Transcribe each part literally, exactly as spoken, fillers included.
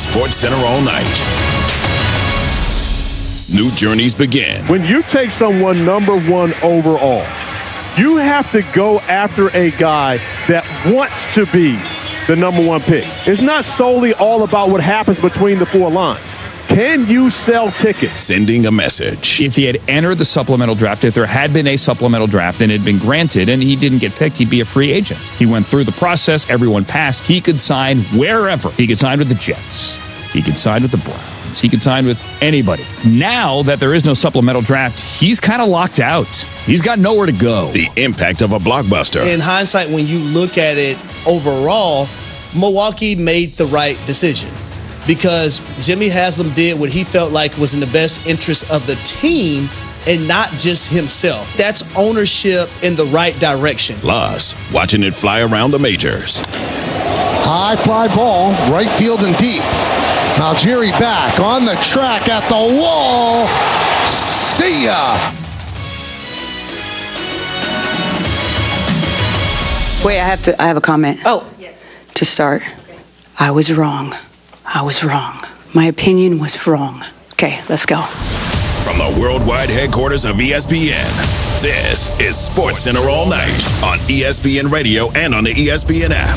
Sports Center all night. New journeys begin. When you take someone number one overall, you have to go after a guy that wants to be the number one pick. It's not solely all about what happens between the four lines. Can you sell tickets? Sending a message. If he had entered the supplemental draft, if there had been a supplemental draft and it had been granted and he didn't get picked, he'd be a free agent. He went through the process. Everyone passed. He could sign wherever. He could sign with the Jets. He could sign with the Browns. He could sign with anybody. Now that there is no supplemental draft, he's kind of locked out. He's got nowhere to go. The impact of a blockbuster. In hindsight, when you look at it overall, Milwaukee made the right decision because Jimmy Haslam did what he felt like was in the best interest of the team and not just himself. That's ownership in the right direction. Plus, watching it fly around the majors. High fly ball, right field and deep. Algieri back on the track at the wall. See ya. Wait, I have to. I have a comment. Oh, yes. To start, I was wrong. I was wrong. My opinion was wrong. Okay, let's go. From the worldwide headquarters of E S P N, this is Sports Center all night on E S P N Radio and on the E S P N app.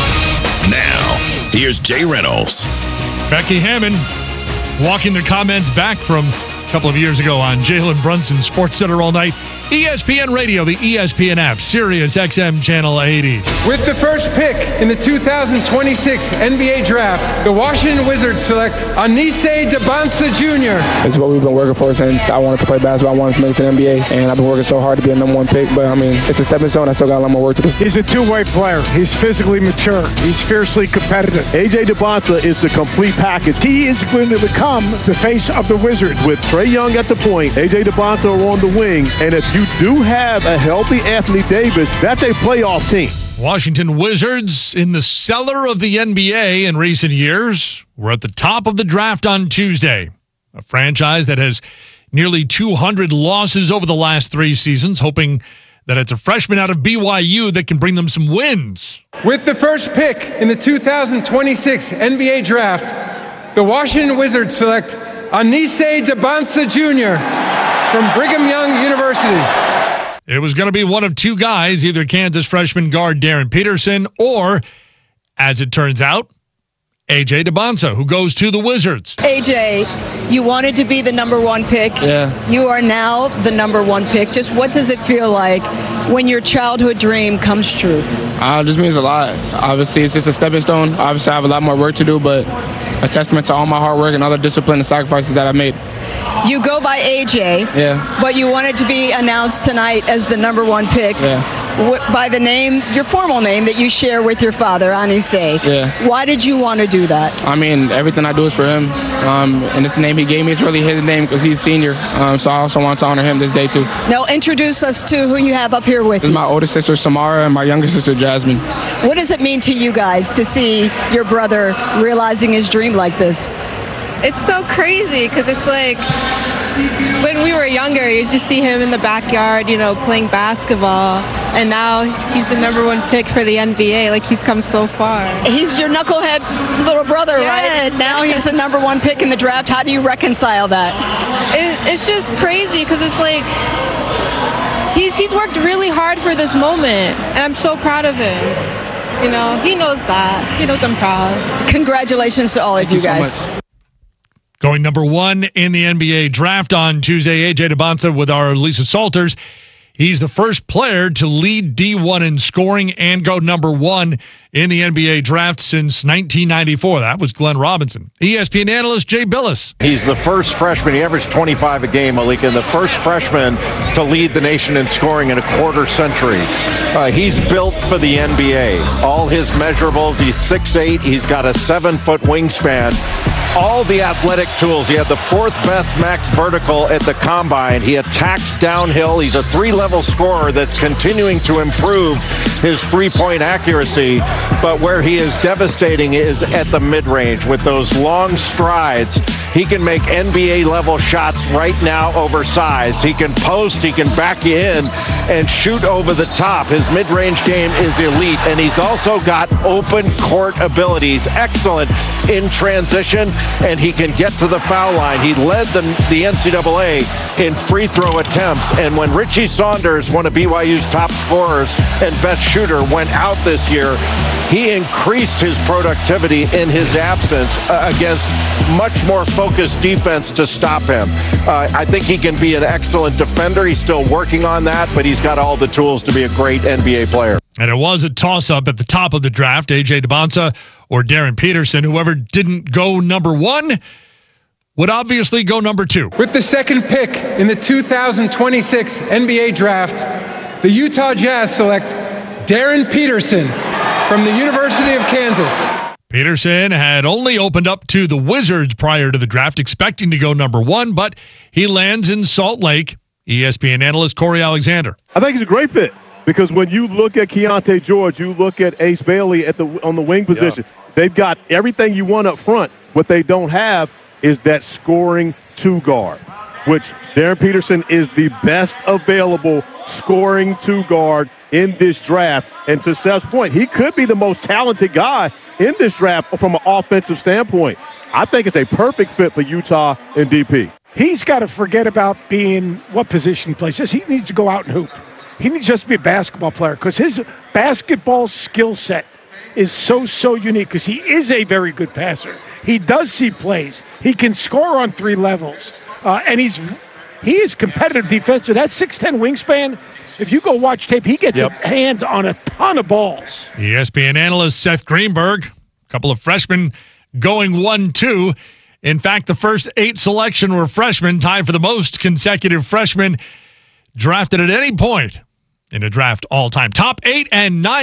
Now, here's Jay Reynolds. Becky Hammond walking the comments back from a couple of years ago on Jalen Brunson, Sports Center all night. E S P N Radio, the E S P N app, Sirius X M Channel eighty. With the first pick in the two thousand twenty-six N B A Draft, the Washington Wizards select Anise Debonsa Junior It's what we've been working for since I wanted to play basketball. I wanted to make it to the N B A, and I've been working so hard to be a number one pick. But, I mean, it's a stepping stone. I still got a lot more work to do. He's a two-way player. He's physically mature. He's fiercely competitive. A J Debonsa is the complete package. He is going to become the face of the Wizards. With Trae Young at the point, A J Debonsa on the wing, and if you do have a healthy Anthony Davis, that's a playoff team. Washington Wizards in the cellar of the N B A in recent years. We're at the top of the draft on Tuesday. A franchise that has nearly two hundred losses over the last three seasons, hoping that it's a freshman out of B Y U that can bring them some wins. With the first pick in the two thousand twenty-six N B A Draft, the Washington Wizards select Anise Debonsa Junior from Brigham Young University. It was going to be one of two guys, either Kansas freshman guard Darren Peterson or, as it turns out, A J Debonsa, who goes to the Wizards. A J, you wanted to be the number one pick. Yeah. You are now the number one pick. Just what does it feel like when your childhood dream comes true? Uh, this means a lot. Obviously, it's just a stepping stone. Obviously, I have a lot more work to do, but a testament to all my hard work and all the discipline and sacrifices that I made. You go by A J, yeah. But you wanted to be announced tonight as the number one pick. Yeah. W- by the name, your formal name that you share with your father, Anise. Yeah. Why did you want to do that? I mean, everything I do is for him. Um, and it's the name he gave me. It's really his name because he's senior. Um, so I also want to honor him this day, too. Now, introduce us to who you have up here with This you. is my older sister, Samara, and my younger sister, Jasmine. What does it mean to you guys to see your brother realizing his dream like this? It's so crazy because it's like when we were younger, you just see him in the backyard, you know, playing basketball. And now he's the number one pick for the N B A. Like, he's come so far. He's your knucklehead little brother, yes. right? Now he's the number one pick in the draft. How do you reconcile that? It, it's just crazy because it's like he's he's worked really hard for this moment. And I'm so proud of him. You know, he knows that. He knows I'm proud. Congratulations to all of Thank you, you so guys. much. Going number one in the N B A draft on Tuesday, A J Debonsa with our Lisa Salters. He's the first player to lead D one in scoring and go number one in the N B A draft since nineteen ninety-four. That was Glenn Robinson. E S P N analyst Jay Billis. He's the first freshman. He averaged twenty-five a game, Malik, and the first freshman to lead the nation in scoring in a quarter century. Uh, he's built for the N B A. All his measurables, he's six eight. He's got a seven-foot wingspan. all the athletic tools. He had the fourth best max vertical at the combine. He attacks downhill. He's a three-level scorer that's continuing to improve his three-point accuracy. But where he is devastating is at the mid-range with those long strides. He can make N B A-level shots right now oversized. He can post, he can back you in, and shoot over the top. His mid-range game is elite, and he's also got open court abilities. Excellent in transition, and he can get to the foul line. He led the, the N C double A in free throw attempts, and when Richie Saunders, one of B Y U's top scorers and best shooter, went out this year, he increased his productivity in his absence uh, against much more focused defense to stop him. Uh, I think he can be an excellent defender. He's still working on that, but he's got all the tools to be a great N B A player. And it was a toss-up at the top of the draft, A J Dybantsa or Darren Peterson. Whoever didn't go number one would obviously go number two. With the second pick in the two thousand twenty-six N B A draft, the Utah Jazz select Darren Peterson from the University of Kansas. Peterson had only opened up to the Wizards prior to the draft, expecting to go number one, but he lands in Salt Lake. E S P N analyst Corey Alexander. I think he's a great fit because when you look at Keontae George, you look at Ace Bailey at the on the wing position. Yeah. They've got everything you want up front. What they don't have is that scoring two guard, which Darren Peterson is the best available scoring two guard in this draft. And to Seth's point, he could be the most talented guy in this draft from an offensive standpoint. I think it's a perfect fit for Utah and D P. He's got to forget about being what position he plays. Just he needs to go out and hoop. He needs just to be a basketball player because his basketball skill set is so, so unique because he is a very good passer. He does see plays. He can score on three levels. Uh, and he's he is competitive defensive. That six ten wingspan, if you go watch tape, he gets yep. a hand on a ton of balls. E S P N analyst Seth Greenberg, a couple of freshmen going one two. In fact, the first eight selection were freshmen, tied for the most consecutive freshmen drafted at any point in a draft all time. Top eight and nine.